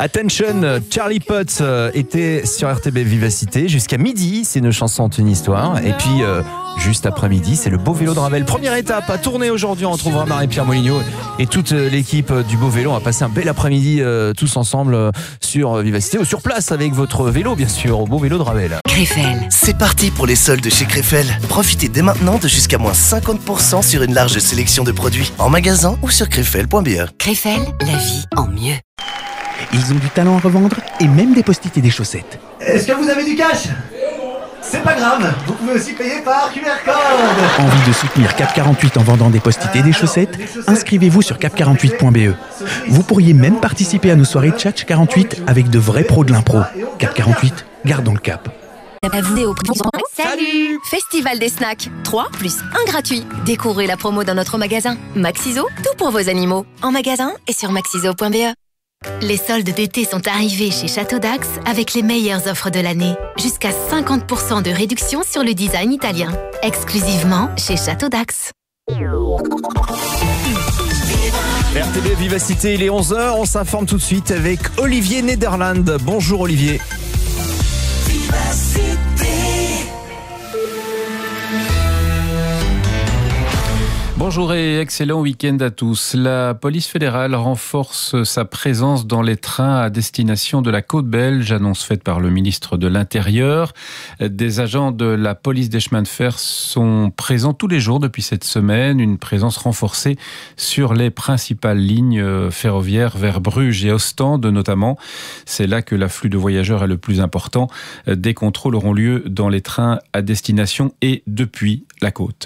Attention, Charlie Potts était sur RTB Vivacité jusqu'à midi. C'est une chanson en une histoire. Et puis, juste après-midi, c'est le Beau Vélo de Ravel. Première étape à tourner aujourd'hui. On retrouvera Marie-Pierre Moligno et toute l'équipe du Beau Vélo. On va passer un bel après-midi tous ensemble sur Vivacité ou sur place avec votre vélo, bien sûr, au Beau Vélo de Ravel. Krefel. C'est parti pour les soldes chez Krefel. Profitez dès maintenant de jusqu'à moins 50% sur une large sélection de produits en magasin ou sur krefel.be. Krefel, la vie en mieux. Ils ont du talent à revendre et même des post-it et des chaussettes. Est-ce que vous avez du cash? C'est pas grave, vous pouvez aussi payer par QR code. Envie de soutenir Cap 48 en vendant des post-it et des chaussettes? Inscrivez-vous sur cap48.be. Vous pourriez même participer à nos soirées Tchatch 48 avec de vrais pros de l'impro. Cap 48, gardons le cap. Salut! Festival des snacks. 3 plus 1 gratuit. Découvrez la promo dans notre magasin. Maxiso, tout pour vos animaux. En magasin et sur maxiso.be. Les soldes d'été sont arrivés chez Château d'Ax avec les meilleures offres de l'année. Jusqu'à 50% de réduction sur le design italien. Exclusivement chez Château d'Ax. RTB Vivacité, il est 11h. On s'informe tout de suite avec Olivier Nederland. Bonjour Olivier. Bonjour et excellent week-end à tous. La police fédérale renforce sa présence dans les trains à destination de la côte belge, annonce faite par le ministre de l'Intérieur. Des agents de la police des chemins de fer sont présents tous les jours depuis cette semaine, une présence renforcée sur les principales lignes ferroviaires vers Bruges et Ostende notamment. C'est là que l'afflux de voyageurs est le plus important. Des contrôles auront lieu dans les trains à destination et depuis la côte.